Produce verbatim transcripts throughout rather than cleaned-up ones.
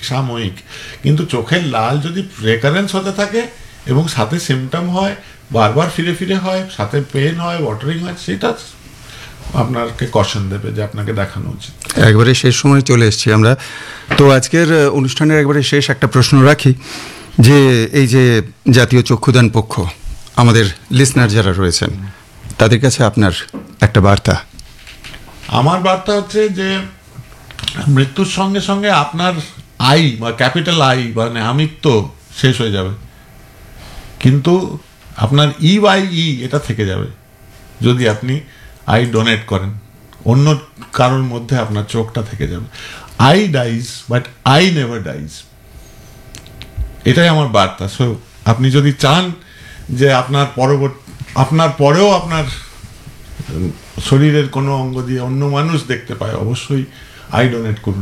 সাময়িক, কিন্তু চোখের লাল যদি রেকারেন্স হতে থাকে এবং সাথে সিমটম হয়, বারবার ফিরে ফিরে হয়, সাথে পেন হয়, ওয়াটারিং হয়, সেটা আপনাকে কশন দেবে যে আপনাকে দেখানো উচিত। একবারে শেষ সময় চলে এসেছি আমরা, তো আজকের অনুষ্ঠানের একবারে শেষ একটা প্রশ্ন রাখি যে এই যে জাতীয় চক্ষুদান পক্ষ, আমাদের লিসনার যারা রয়েছেন তাদের কাছে আপনার একটা বার্তা। আমার বার্তা হচ্ছে যে মৃত্যুর সঙ্গে সঙ্গে আপনার আই বা ক্যাপিটাল আই মানে আমিত্ব শেষ হয়ে যাবে, কিন্তু আপনার ই বাই ই এটা থেকে যাবে যদি আপনি আই ডোনেট করেন, অন্য কারোর মধ্যে আপনার চোখটা থেকে যাবে। I dies but I never dies, এটাই আমার বার্তা। সো আপনি যদি চান যে আপনার পরবর্তী আপনার পরেও আপনার শরীরের কোনো অঙ্গ দিয়ে অন্য মানুষ দেখতে পায়, অবশ্যই আই ডোনেট করুন।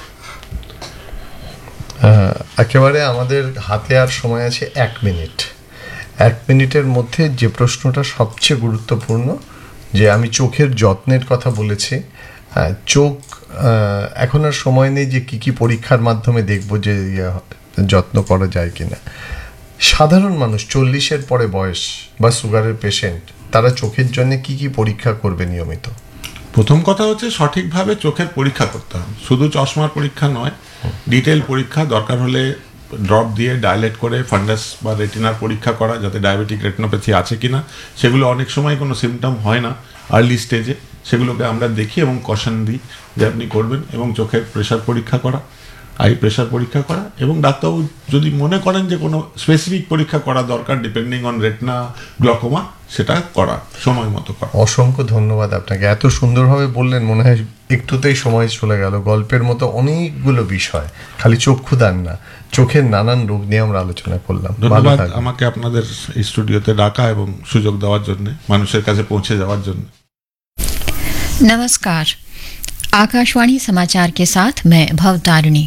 একেবারে আমাদের হাতে আর সময় আছে এক মিনিট। এক মিনিটের মধ্যে যে প্রশ্নটা সবচেয়ে গুরুত্বপূর্ণ, যে আমি চোখের যত্নের কথা বলেছি, চোখ এখন আর সময় নেই যে কি কি পরীক্ষার মাধ্যমে দেখবো যে যত্ন করা যায় কিনা। সাধারণ মানুষ চল্লিশের পরে বয়স বা সুগারের পেশেন্ট, তারা চোখের জন্য কি কি পরীক্ষা করবে নিয়মিত? প্রথম কথা হচ্ছে সঠিকভাবে চোখের পরীক্ষা করতে হবে, শুধু চশমার পরীক্ষা নয়, ডিটেল পরীক্ষা, দরকার হলে ড্রপ দিয়ে ডাইলেট করে ফান্ডাস বা রেটিনার পরীক্ষা করা, যাতে ডায়াবেটিক রেটিনোপ্যাথি আছে কিনা। সেগুলো অনেক সময় কোনো সিমটম হয় না আর্লি স্টেজে, সেগুলোকে আমরা দেখি এবং কশন দিই যে আপনি করবেন। এবং চোখের প্রেশার পরীক্ষা করা, আই প্রেশার পরীক্ষা করা, এবং ডাক্তারবাবু যদি মনে করেন যে কোনো স্পেসিফিক পরীক্ষা করা দরকার ডিপেন্ডিং অন রেটিনা গ্লকোমা, সেটা করা সময় মতো করা। অসংখ্য ধন্যবাদ আপনাকে, এত সুন্দরভাবে বললেন, মনে হয় একটুতেই সময় চলে গেল। গল্পের মতো অনেকগুলো বিষয়, খালি চক্ষুদান না, চোখের নানান রোগ নিয়ে আমরা আলোচনা করলাম। ধন্যবাদ আমাকে আপনাদের এই স্টুডিওতে ডাকা এবং সুযোগ দেওয়ার জন্য, মানুষের কাছে পৌঁছে যাওয়ার জন্য। नमस्कार, आकाशवाणी समाचार के साथ मैं भवतारिणी।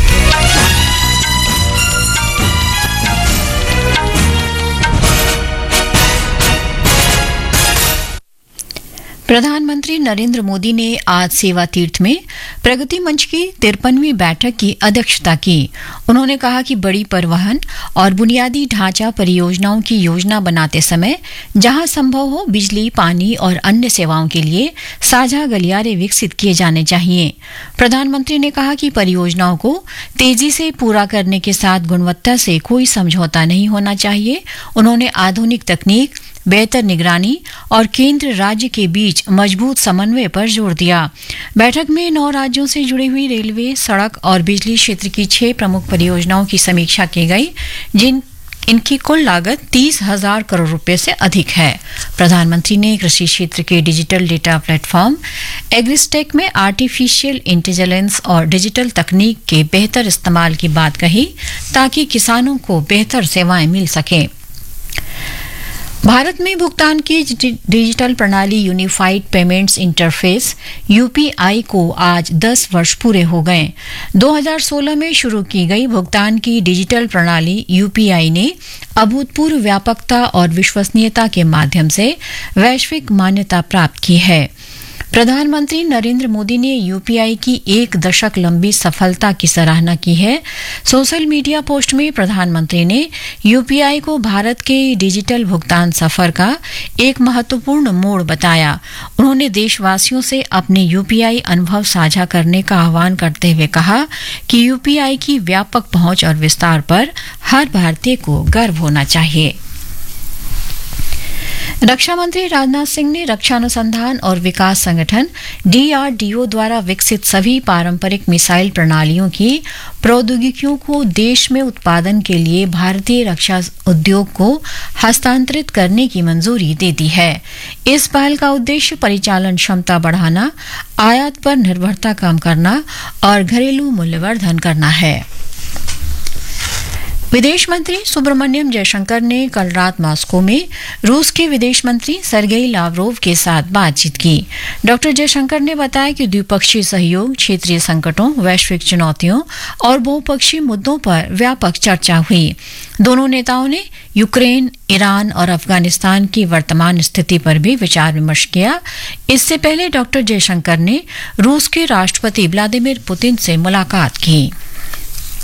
प्रधानमंत्री नरेंद्र मोदी ने आज सेवा तीर्थ में प्रगति मंच की तिरपनवीं बैठक की अध्यक्षता की। उन्होंने कहा कि बड़ी परिवहन और बुनियादी ढांचा परियोजनाओं की योजना बनाते समय जहां संभव हो बिजली, पानी और अन्य सेवाओं के लिए साझा गलियारे विकसित किए जाने चाहिए। प्रधानमंत्री ने कहा कि परियोजनाओं को तेजी से पूरा करने के साथ गुणवत्ता से कोई समझौता नहीं होना चाहिए। उन्होंने आधुनिक तकनीक, बेहतर निगरानी और केंद्र राज्य के बीच मजबूत समन्वय पर जोर दिया। बैठक में नौ राज्यों से जुड़ी हुई रेलवे, सड़क और बिजली क्षेत्र की छह प्रमुख परियोजनाओं की समीक्षा की गई, जिन इनकी कुल लागत तीस हजार करोड़ रुपए से अधिक है। प्रधानमंत्री ने कृषि क्षेत्र के डिजिटल डेटा प्लेटफॉर्म एग्रिस्टेक में आर्टिफिशियल इंटेलिजेंस और डिजिटल तकनीक के बेहतर इस्तेमाल की बात कही, ताकि किसानों को बेहतर सेवाएं मिल सकें। भारत में भुगतान की डिजिटल प्रणाली यूनिफाइड पेमेंट्स इंटरफेस यूपीआई को आज दस वर्ष पूरे हो गए। दो हज़ार सोलह में शुरू की गई भुगतान की डिजिटल प्रणाली यूपीआई ने अभूतपूर्व व्यापकता और विश्वसनीयता के माध्यम से वैश्विक मान्यता प्राप्त की है। प्रधानमंत्री नरेंद्र मोदी ने यूपीआई की एक दशक लंबी सफलता की सराहना की है। सोशल मीडिया पोस्ट में प्रधानमंत्री ने यूपीआई को भारत के डिजिटल भुगतान सफर का एक महत्वपूर्ण मोड़ बताया। उन्होंने देशवासियों से अपने यूपीआई अनुभव साझा करने का आह्वान करते हुए कहा कि यूपीआई की व्यापक पहुंच और विस्तार पर हर भारतीय को गर्व होना चाहिए। रक्षा मंत्री राजनाथ सिंह ने रक्षा अनुसंधान और विकास संगठन डीआरडीओ द्वारा विकसित सभी पारंपरिक मिसाइल प्रणालियों की प्रौद्योगिकियों को देश में उत्पादन के लिए भारतीय रक्षा उद्योग को हस्तांतरित करने की मंजूरी दे दी है। इस पहल का उद्देश्य परिचालन क्षमता बढ़ाना, आयात पर निर्भरता कम करना और घरेलू मूल्यवर्धन करना है। विदेश मंत्री सुब्रमण्यम जयशंकर ने कल रात मॉस्को में रूस के विदेश मंत्री सर्गेई लावरोव के साथ बातचीत की। डॉक्टर जयशंकर ने बताया कि द्विपक्षीय सहयोग, क्षेत्रीय संकटों, वैश्विक चुनौतियों और बहुपक्षीय मुद्दों पर व्यापक चर्चा हुई। दोनों नेताओं ने यूक्रेन, ईरान और अफगानिस्तान की वर्तमान स्थिति पर भी विचार विमर्श किया। इससे पहले डॉक्टर जयशंकर ने रूस के राष्ट्रपति व्लादिमीर पुतिन से मुलाकात की।